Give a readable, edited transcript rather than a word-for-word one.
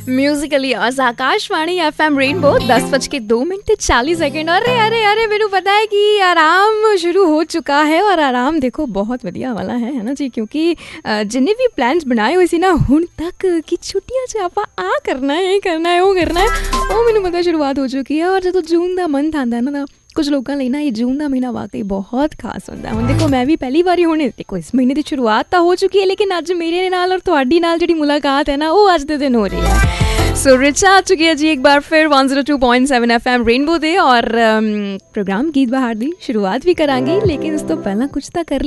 Musically Akashvani FM rainbow 10:02 अरे अरे अरे मैनू पता है कि आराम शुरू हो चुका है और आराम देखो बहुत वधिया वाला है ना जी, क्योंकि जिन्ने भी प्लान्स बनाए हुए सी ना हुण तक कि छुट्टियां च आपां आ करना है, करना है, वो करना है, वो मैनू पता शुरुआत हो चुकी है। और जो जून का मंथ आंदा है ना, कुछ लोगों लिए ना ये जून का महीना वाकई बहुत खास होता है। हुण देखो मैं भी पहली बारी हुणे देखो इस महीने की शुरुआत तो हो चुकी है, लेकिन अज मेरे नाल और तुहाडी नाल जिहड़ी मुलाकात है ना वो अज दे दिन हो रही है। सो रिचा आ चुकी है जी एक बार फिर 102.7 FM रेनबो दे और प्रोग्राम गीत बहार दी शुरुआत भी करांगी, लेकिन उस तो पहला कुछ तो कर